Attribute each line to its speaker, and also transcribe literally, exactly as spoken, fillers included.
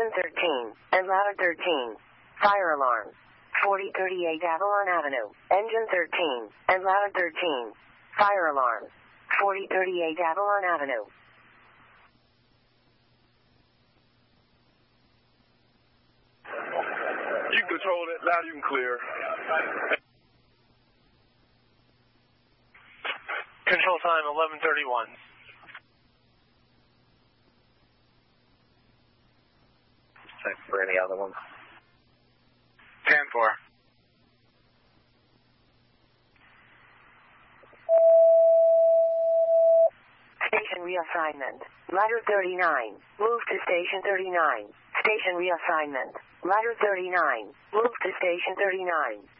Speaker 1: Engine thirteen, and ladder thirteen. Fire alarm. forty thirty-eight Avalon Avenue. Engine thirteen, and ladder thirteen. Fire alarm. forty thirty-eight Avalon Avenue.
Speaker 2: You control it, loud and clear.
Speaker 3: Control time eleven thirty-one.
Speaker 4: Check for any other ones.
Speaker 3: ten four.
Speaker 1: Station reassignment. Ladder thirty-nine. Move to station thirty-nine. Station reassignment. Ladder thirty-nine. Move to station thirty-nine.